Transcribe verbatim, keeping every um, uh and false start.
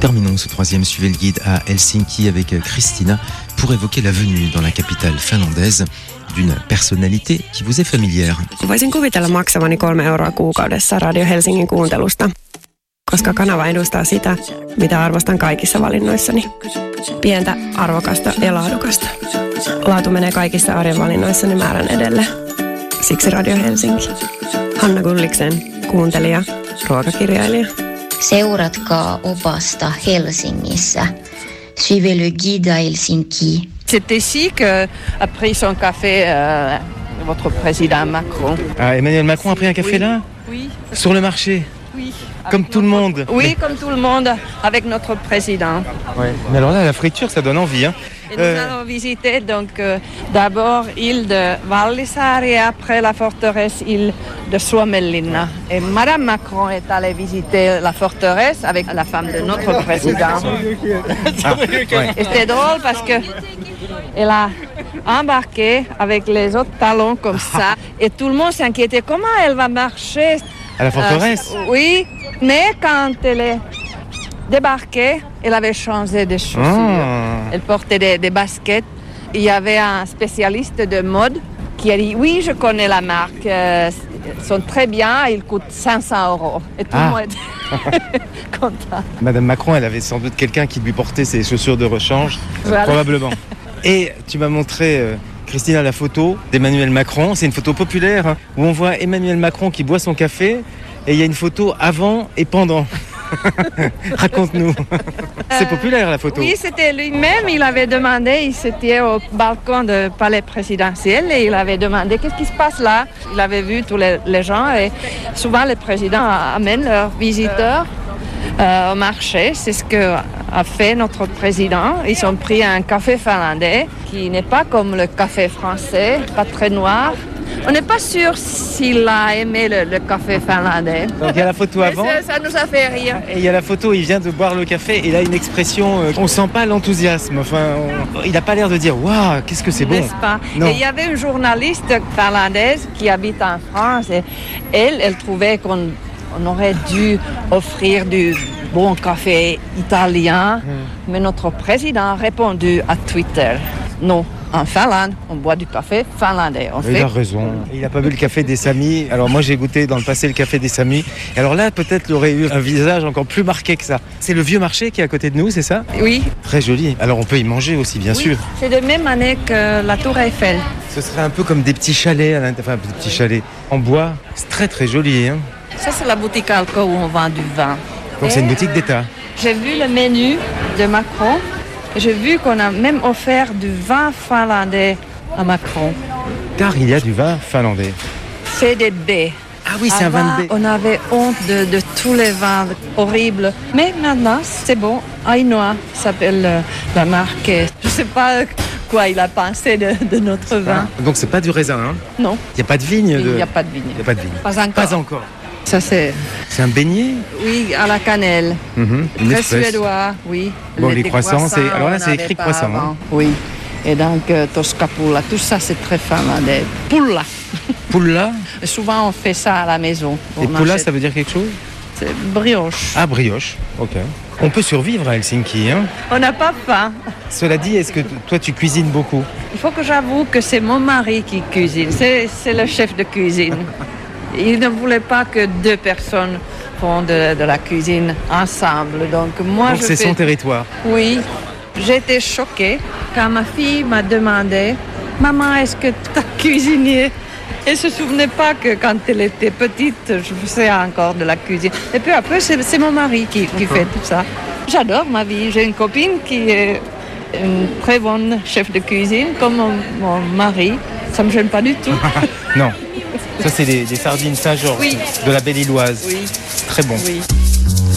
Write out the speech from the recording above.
Terminons ce troisième Suivez le guide à Helsinki avec Christina pour évoquer la venue dans la capitale finlandaise d'une personnalité qui vous est familière. Voisin kuvitella maksavani kolme euroa kuukaudessa Radio Helsingin kuuntelusta, koska kanava edustaa sitä, mitä arvostan kaikissa valinnoissani. Pientä, arvokasta ja laadukasta. Laatu menee kaikissa arjen valinnoissani määrän edelle. Siksi Radio Helsinki. Hanna Gulliksen, kuuntelija, ruokakirjailija. Seuratkaa opasta Helsingissä. Suivez le guide à Helsinki. C'est ici qu'a pris son café euh, votre président Macron. Ah, Emmanuel Macron a pris un café oui. là ? Oui. Sur le marché ? Oui. Comme tout le monde. Oui, mais... comme tout le monde, avec notre président. Ouais. Mais alors là, la friture, ça donne envie. Hein. Et nous euh... allons visiter donc euh, d'abord l'île de Vallisaari et après la forteresse île de Suomenlinna. Et Madame Macron est allée visiter la forteresse avec la femme de notre président. Ah, ouais. Et c'était drôle parce que elle a embarqué avec les autres talons comme ça et tout le monde s'inquiétait comment elle va marcher. À la forteresse euh, Oui, mais quand elle est débarquée, elle avait changé de chaussures. Oh. Elle portait des, des baskets. Il y avait un spécialiste de mode qui a dit « Oui, je connais la marque. Euh, ils sont très bien, ils coûtent cinq cents euros. » Et tout ah. le monde était content. Madame Macron, elle avait sans doute quelqu'un qui lui portait ses chaussures de rechange, voilà. Probablement. Et tu m'as montré... Euh... Christina, la photo d'Emmanuel Macron, c'est une photo populaire hein, où on voit Emmanuel Macron qui boit son café et il y a une photo avant et pendant. Raconte-nous. C'est populaire la photo. Oui, c'était lui-même, il avait demandé, il s'était au balcon du palais présidentiel et il avait demandé qu'est-ce qui se passe là. Il avait vu tous les, les gens et souvent les présidents amènent leurs visiteurs euh, au marché. C'est ce que a fait notre président. Ils ont pris un café finlandais qui n'est pas comme le café français, pas très noir. On n'est pas sûr s'il a aimé le, le café finlandais. Donc il y a la photo avant. Ça, ça nous a fait rire. Et il y a la photo, il vient de boire le café et il a une expression, euh, on sent pas l'enthousiasme. Enfin, on, il n'a pas l'air de dire waouh, qu'est-ce que c'est bon. N'est-ce pas? Non. Et il y avait une journaliste finlandaise qui habite en France et elle, elle trouvait qu'on on aurait dû offrir du bon café italien, mmh. mais notre président a répondu à Twitter. Non, en Finlande, on boit du café finlandais. On il fait... a raison. Il n'a pas bu le café des Samis. Alors moi, j'ai goûté dans le passé le café des Samis. Et alors là, peut-être, il aurait eu un visage encore plus marqué que ça. C'est le vieux marché qui est à côté de nous, c'est ça ? Oui. Très joli. Alors on peut y manger aussi, bien oui, sûr. C'est de même année que la Tour Eiffel. Ce serait un peu comme des petits chalets, à l'intérieur. Enfin, des petits chalets en bois. C'est très, très joli. Hein. Ça, c'est la boutique Alco où on vend du vin. Donc c'est une boutique d'État. J'ai vu le menu de Macron. J'ai vu qu'on a même offert du vin finlandais à Macron. Car il y a du vin finlandais. C'est des baies. Ah oui, c'est Avant, un vin de baie. On avait honte de, de tous les vins horribles. Mais maintenant, c'est bon. Ainoa s'appelle la marque. Je ne sais pas quoi il a pensé de, de notre vin. Ah, donc c'est pas du raisin, hein ? Non. Il n'y a pas de vigne Il de... n'y a pas de vigne. Il n'y a pas de vigne. Pas encore. Pas encore. Ça, c'est... C'est un beignet ? Oui, à la cannelle. Mm-hmm. Très suédois, oui. Bon, les, les croissants, croissants, c'est... Alors là, on c'est écrit croissant. Hein. Oui. Et donc, euh, toskapulla, tout ça, c'est très finlandais. Pulla. Pulla ? Souvent, on fait ça à la maison. Et pulla, ça veut dire quelque chose ? C'est brioche. Ah, brioche. Ok. On peut survivre à Helsinki, hein ? On n'a pas faim. Cela dit, est-ce que t- toi, tu cuisines beaucoup ? Il faut que j'avoue que c'est mon mari qui cuisine. C'est, c'est le chef de cuisine. Il ne voulait pas que deux personnes font de, de la cuisine ensemble. Donc, moi, Donc je c'est fais... son territoire. Oui. J'étais choquée quand ma fille m'a demandé « Maman, est-ce que tu as cuisiné ?» Elle ne se souvenait pas que quand elle était petite, je faisais encore de la cuisine. Et puis après, c'est, c'est mon mari qui, qui fait tout ça. J'adore ma vie. J'ai une copine qui est une très bonne chef de cuisine, comme mon, mon mari. Ça ne me gêne pas du tout. Non. Ça, c'est des, des sardines Saint-Georges, oui. de la Belle-Îloise. Oui. Très bon. Oui.